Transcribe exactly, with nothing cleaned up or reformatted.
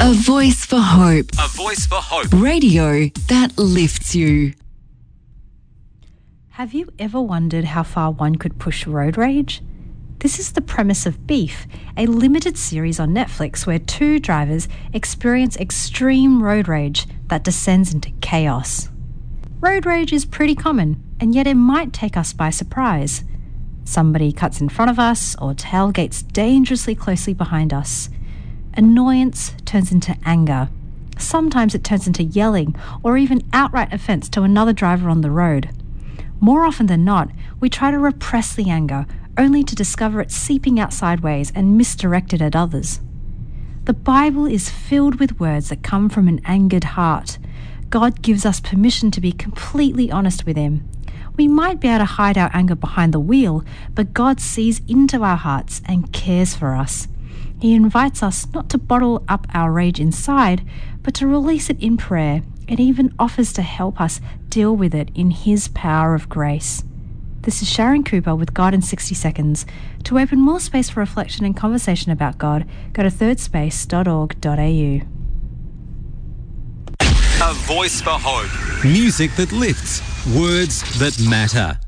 A voice for hope. A voice for hope. Radio that lifts you. Have you ever wondered how far one could push road rage? This is the premise of Beef, a limited series on Netflix where two drivers experience extreme road rage that descends into chaos. Road rage is pretty common, and yet it might take us by surprise. Somebody cuts in front of us or tailgates dangerously closely behind us. Annoyance turns into anger. Sometimes it turns into yelling or even outright offence to another driver on the road. More often than not, we try to repress the anger, only to discover it seeping out sideways and misdirected at others. The Bible is filled with words that come from an angered heart. God gives us permission to be completely honest with Him. We might be able to hide our anger behind the wheel, but God sees into our hearts and cares for us. He invites us not to bottle up our rage inside, but to release it in prayer, and even offers to help us deal with it in His power of grace. This is Sharon Cooper with God in sixty seconds. To open more space for reflection and conversation about God, go to third space dot org dot a u. A voice for hope. Music that lifts, words that matter.